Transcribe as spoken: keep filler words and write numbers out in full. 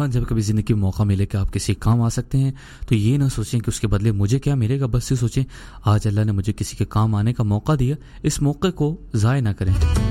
बाद जब कभी ज़िंदगी में मौका मिले कि आप किसी काम आ सकते हैं, तो ये ना सोचें कि उसके बदले मुझे क्या मिलेगा, बस ये सोचें आज अल्लाह ने मुझे किसी के काम आने का मौका दिया, इस मौके को ज़ाय ना करें।